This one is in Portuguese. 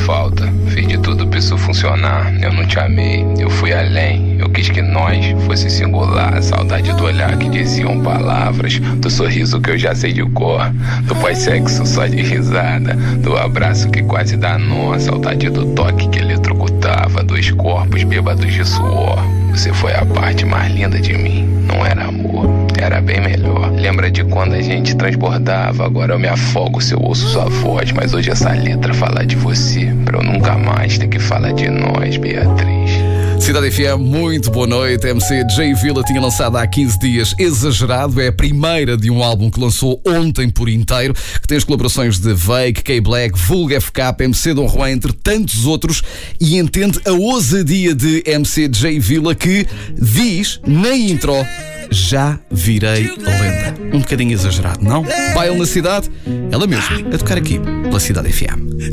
falta. Fiz de tudo pra isso funcionar. Eu não te amei, eu fui além. Eu quis que nós fosse singular. Saudade do olhar que diziam palavras, do sorriso que eu já sei de cor, do pós-sexo só de risada, do abraço que quase danou. Saudade do toque que eletrocutava, dos corpos bêbados de suor. Você foi a parte mais linda de mim. Não era amor, era bem melhor. Lembra de quando a gente transbordava? Agora eu me afogo se eu ouço sua voz. Mas hoje essa letra fala de você, pra eu nunca mais ter que falar de nós, Beatriz. Cidade FM, muito boa noite. MC J Villa tinha lançado há 15 dias Exagerado. É a primeira de um álbum que lançou ontem por inteiro, que tem as colaborações de Veig, K-Black, Vulga FK, MC Dom Juan, entre tantos outros, e entende a ousadia de MC J Villa, que diz na intro: já virei lenda. Um bocadinho exagerado, não? Baile na cidade, ela mesma, a tocar aqui pela Cidade FM.